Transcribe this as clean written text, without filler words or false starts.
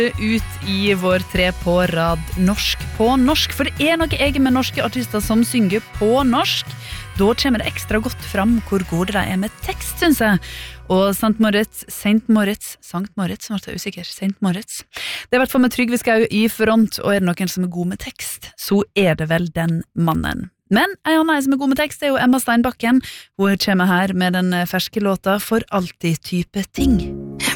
Ut i vår 3 på rad norsk på norsk. For det noe jeg med norske artister som synger på norsk. Da kommer det ekstra godt fram hvor gode de med tekst, synes jeg. Og St. Moritz, som ble jeg usikker, St. Moritz. Det I hvert fall med Trygve Skau i front, og det noen som god med tekst, så det vel den mannen. Men en annen som god med tekst jo Emma Steinbakken. Hun kommer her med den ferske låta For alltid type ting.